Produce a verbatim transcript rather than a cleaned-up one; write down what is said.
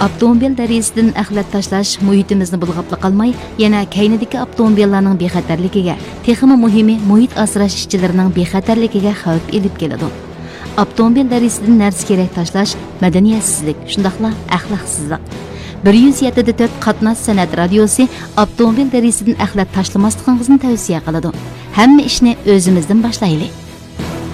Avtomobil dərisindən əxlət tashlash muhitimizni bulğapla qalmay, yana kaynidagi avtomobillarning bexatarligiga, texmi muhimi muhit asrash ishchilarining bexatarligiga xavf elib keladi. Avtomobil dərisindən narsa kerak tashlash madaniyatsizlik, shundaqla axloqsizlik. bir yuz yetti nöqta to'rt qatnash san'at radiosi avtomobil dərisindən əxlət tashlamasligingizni tavsiya qiladi. Hamma ishni o'zimizdan boshlaylik.